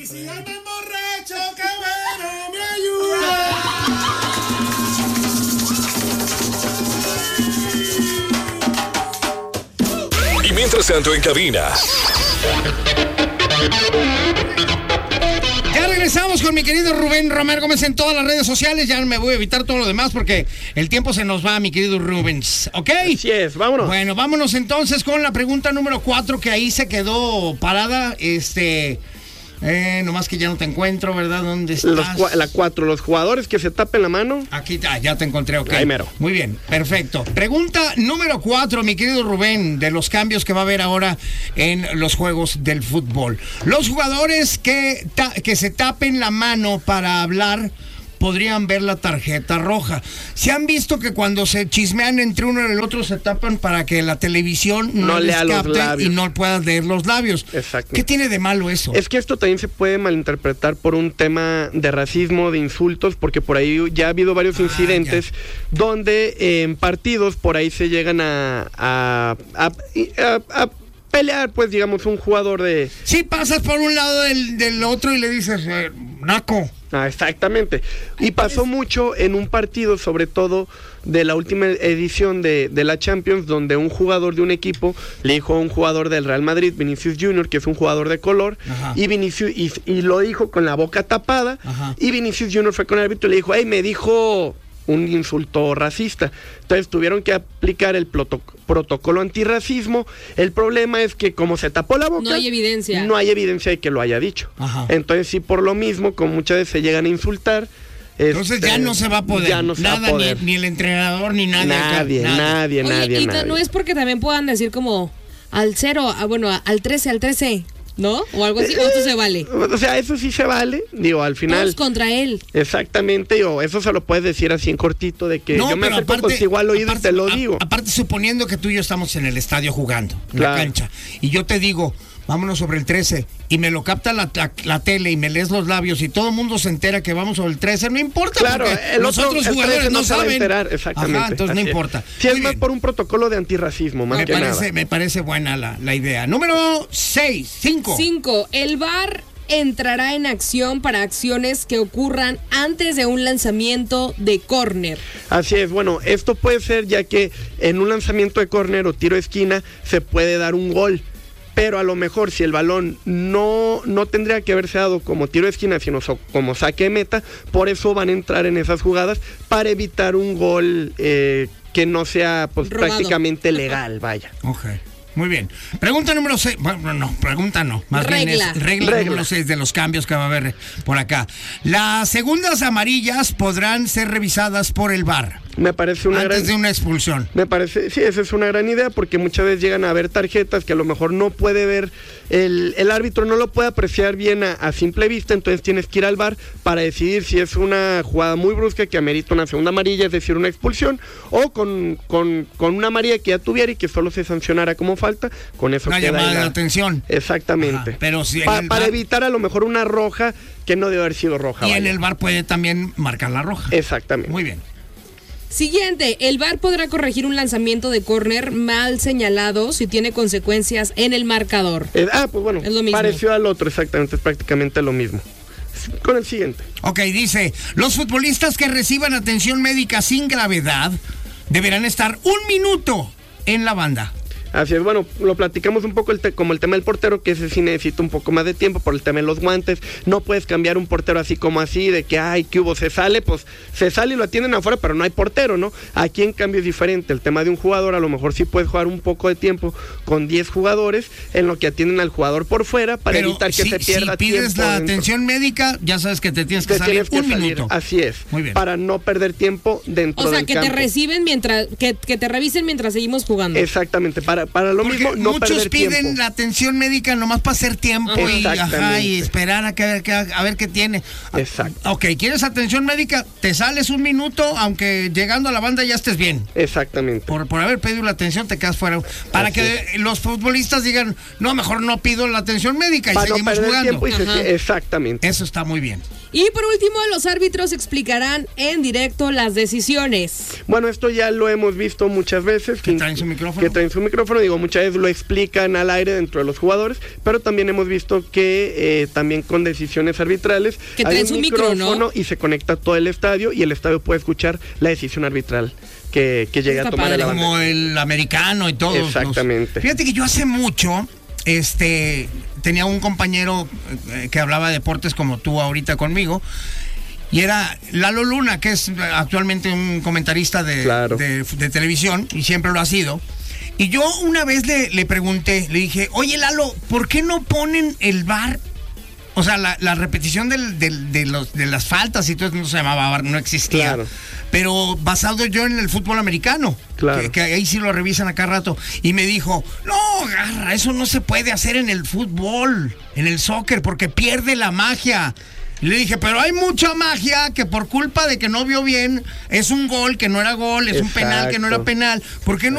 Y si ando borracho, qué bueno, me ayuda. Y mientras tanto en cabina. Ya regresamos con mi querido Rubén Romero Gómez en todas las redes sociales. Ya me voy a evitar todo lo demás porque el tiempo se nos va, mi querido Rubens. ¿Ok? Así es, vámonos. Bueno, vámonos entonces con la pregunta número 4 que ahí se quedó parada. Nomás que ya no te encuentro, ¿verdad? ¿Dónde estás? La 4, los jugadores que se tapen la mano. Aquí está, ya te encontré, ok. Ahí mero. Muy bien, perfecto. Pregunta número 4, mi querido Rubén, de los cambios que va a haber ahora en los juegos del fútbol. Los jugadores que se tapen la mano para hablar podrían ver la tarjeta roja. Se han visto que cuando se chismean entre uno y el otro se tapan para que la televisión no les capte y no pueda leer los labios. Exacto. ¿Qué tiene de malo eso? Es que esto también se puede malinterpretar por un tema de racismo, de insultos, porque por ahí ya ha habido varios incidentes donde en partidos por ahí se llegan a pelear, pues digamos, un jugador de... Sí, pasas por un lado del otro y le dices, naco. Exactamente. Y pasó mucho en un partido, sobre todo de la última edición de la Champions, donde un jugador de un equipo le dijo a un jugador del Real Madrid, Vinicius Junior, que es un jugador de color, y Vinicius y lo dijo con la boca tapada, y Vinicius Junior fue con el árbitro y le dijo, hey, me dijo un insulto racista. Entonces tuvieron que aplicar el protocolo antirracismo. El problema es que como se tapó la boca, no hay evidencia. No hay evidencia de que lo haya dicho. Entonces sí, por lo mismo, como muchas veces se llegan a insultar. Entonces ya no se va a poder. Ya no se va a poder. Ni el entrenador, ni nadie. Nadie. Oye, no es porque también puedan decir como al 0, al 13, ¿no? O algo así, ¿o esto se vale? O sea, eso sí se vale, digo, al final... Todos contra él. Exactamente, eso se lo puedes decir así en cortito, de que no, yo me acerco contigo al oído y te lo digo. Aparte, suponiendo que tú y yo estamos en el estadio jugando, en la cancha, y yo te digo, vámonos sobre el 13, y me lo capta la tele y me lees los labios y todo el mundo se entera que vamos sobre el 13, no importa, claro, porque los otros jugadores no saben. Enterar, exactamente. Entonces no importa. Sí, es más por un protocolo de antirracismo, más que nada. Me parece buena la idea. Número 5. El VAR entrará en acción para acciones que ocurran antes de un lanzamiento de córner. Así es, bueno, esto puede ser ya que en un lanzamiento de córner o tiro de esquina se puede dar un gol. Pero a lo mejor si el balón no tendría que haberse dado como tiro de esquina, sino como saque de meta, por eso van a entrar en esas jugadas para evitar un gol que no sea pues prácticamente legal, vaya. Ok. Muy bien. Pregunta número 6. Bueno, no, pregunta no. Más bien es regla número 6 de los cambios que va a haber por acá. Las segundas amarillas podrán ser revisadas por el VAR. Me parece antes de una expulsión. Me parece, sí, esa es una gran idea, porque muchas veces llegan a ver tarjetas que a lo mejor no puede ver, el árbitro no lo puede apreciar bien a simple vista, entonces tienes que ir al VAR para decidir si es una jugada muy brusca que amerita una segunda amarilla, es decir, una expulsión, o con una amarilla que ya tuviera y que solo se sancionara como falta, con eso una llamada de atención. Exactamente. Ajá, pero si para evitar a lo mejor una roja que no debe haber sido roja. Y en el VAR puede también marcar la roja. Exactamente. Muy bien. Siguiente, el VAR podrá corregir un lanzamiento de córner mal señalado si tiene consecuencias en el marcador. Pues bueno, es lo mismo. Pareció al otro, exactamente, es prácticamente lo mismo. Con el siguiente. Ok, dice, los futbolistas que reciban atención médica sin gravedad deberán estar 1 minuto en la banda. Así es, bueno, lo platicamos un poco como el tema del portero, que ese sí necesita un poco más de tiempo por el tema de los guantes. No puedes cambiar un portero así como así, de que, ¿qué hubo? Se sale y lo atienden afuera, pero no hay portero, ¿no? Aquí en cambio es diferente, el tema de un jugador, a lo mejor sí puedes jugar un poco de tiempo con 10 jugadores, en lo que atienden al jugador por fuera, para evitar que se pierda tiempo. Si pides la atención médica, ya sabes que te tienes que salir 1 minuto. Así es, muy bien, para no perder tiempo dentro del campo. O sea, que te reciben que te revisen mientras seguimos jugando. Exactamente, para lo porque mismo, no muchos perder piden tiempo. la atención médica nomás para hacer tiempo y esperar a ver qué tiene. Exacto. Ok, ¿quieres atención médica? Te sales 1 minuto, aunque llegando a la banda ya estés bien. Exactamente. Por haber pedido la atención te quedas fuera. Para que los futbolistas digan, no, mejor no pido la atención médica y para seguimos no jugando. Exactamente. Eso está muy bien. Y por último, los árbitros explicarán en directo las decisiones. Bueno, esto ya lo hemos visto muchas veces. ¿Que traen su micrófono? micrófono, digo, muchas veces lo explican al aire dentro de los jugadores, pero también hemos visto que también con decisiones arbitrales que hay traen un su micro, micrófono, ¿no? y se conecta todo el estadio y el estadio puede escuchar la decisión arbitral que llegue Está a tomar padre. la bandera. Como el americano y todo. Exactamente. Fíjate que yo hace mucho, tenía un compañero que hablaba de deportes como tú ahorita conmigo, y era Lalo Luna, que es actualmente un comentarista Claro. de televisión, y siempre lo ha sido. Y yo una vez le pregunté, le dije, oye Lalo, ¿por qué no ponen el VAR? O sea, la repetición de las faltas y todo eso no se llamaba VAR, no existía. Claro. Pero basado yo en el fútbol americano, Claro. que ahí sí lo revisan a cada rato. Y me dijo, no, Garra, eso no se puede hacer en el fútbol, en el soccer, porque pierde la magia. Y le dije, pero hay mucha magia que por culpa de que no vio bien, es un gol que no era gol, es un penal que no era Exacto. penal. ¿Por qué no